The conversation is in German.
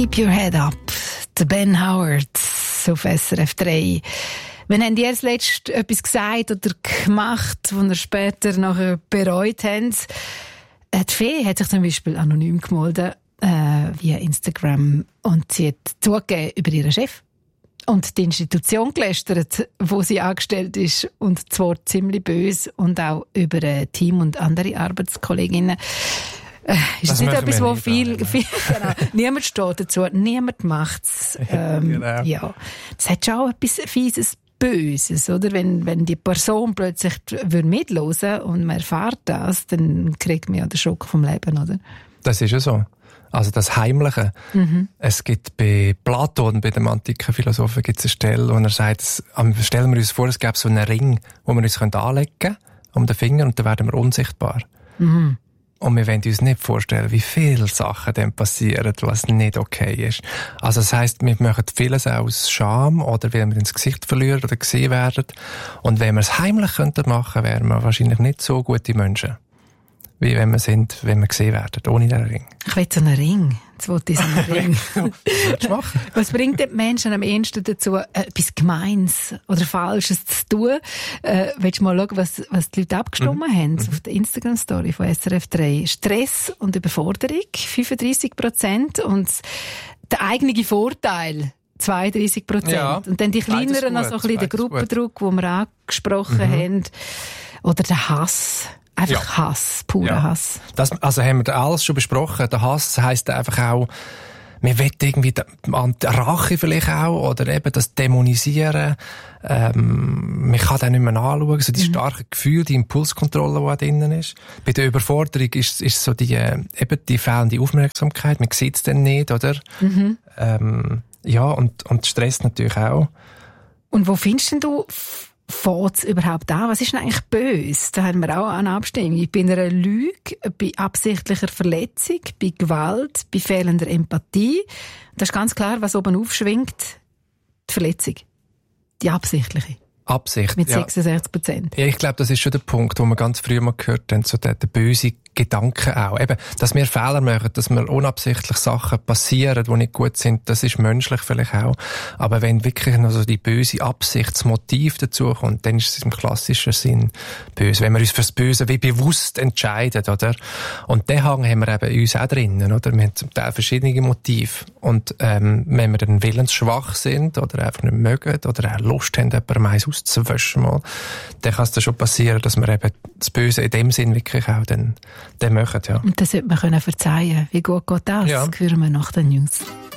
Keep Your Head Up, der Ben Howard auf SRF 3. Wenn habt ihr zuletzt etwas gesagt oder gemacht, was ihr später nachher bereut habt? Die Fee hat sich zum Beispiel anonym gemeldet via Instagram und sie hat zugegeben über ihren Chef und die Institution gelästert, wo sie angestellt ist, und zwar ziemlich böse, und auch über ein Team und andere Arbeitskolleginnen. Ist das nicht etwas, wo viel genau, niemand steht dazu, niemand macht's. Genau. Ja, das hat schon auch etwas Fieses, Böses, oder? Wenn die Person plötzlich mithören würde und man erfährt das, dann kriegt man ja den Schock vom Leben, oder? Das ist ja so. Also das Heimliche. Es gibt bei Platon, bei dem antiken Philosophen, gibt es eine Stelle, wo er sagt, stellen wir uns vor, es gäbe so einen Ring, wo wir uns anlegen können, um den Finger, und dann werden wir unsichtbar. Und wir wollen uns nicht vorstellen, wie viele Sachen dann passieren, was nicht okay ist. Also das heisst, wir machen vieles aus Scham oder weil wir ins Gesicht verlieren oder gesehen werden. Und wenn wir es heimlich machen könnten, wären wir wahrscheinlich nicht so gute Menschen, wie wenn wir gesehen werden, ohne den Ring. Ich will so einen Ring. Jetzt wollte ich so einen Ring. Machen. Was bringt den Menschen am ehesten dazu, etwas Gemeins oder Falsches zu tun? Willst du mal schauen, was die Leute abgestimmt haben auf der Instagram-Story von SRF 3? Stress und Überforderung, 35%, und der eigene Vorteil, 32%. Ja, und dann die kleineren, noch so ein bisschen der Gruppendruck, den wir angesprochen haben. Oder der Hass. Einfach Hass, purer Hass. Also haben wir alles schon besprochen. Der Hass heisst einfach auch, wir wollen irgendwie die Rache vielleicht auch, oder eben das Dämonisieren. Man kann den nicht mehr anschauen, so die starken Gefühle, die Impulskontrolle, die da drinnen ist. Bei der Überforderung ist so die fehlende Aufmerksamkeit, man sieht es dann nicht, oder? Ja, und Stress natürlich auch. Und wo findest denn du fängt es überhaupt an? Was ist denn eigentlich böse? Da haben wir auch eine Abstimmung. Bei einer Lüge, bei absichtlicher Verletzung, bei Gewalt, bei fehlender Empathie. Das ist ganz klar, was oben aufschwingt. Die Verletzung. Die absichtliche. Absicht, mit 66%. Ja, ich glaube, das ist schon der Punkt, wo wir ganz früh mal gehört haben, so der böse Gedanken auch. Eben, dass wir Fehler machen, dass mir unabsichtlich Sachen passieren, die nicht gut sind, das ist menschlich vielleicht auch. Aber wenn wirklich noch so die böse Absicht, das Motiv dazu kommt, dann ist es im klassischen Sinn böse. Wenn wir uns fürs Böse wie bewusst entscheiden, oder? Und den Hang haben wir eben in uns auch drinnen, oder? Wir haben zum Teil verschiedene Motive. Und, wenn wir dann willensschwach sind, oder einfach nicht mögen, oder auch Lust haben, jemandem eins auszuwischen mal, dann kann es dann schon passieren, dass wir eben das Böse in dem Sinn wirklich auch dann machen, ja. Und das sollte man verzeihen können. Wie gut geht das? Ja. Das hören wir nach den News.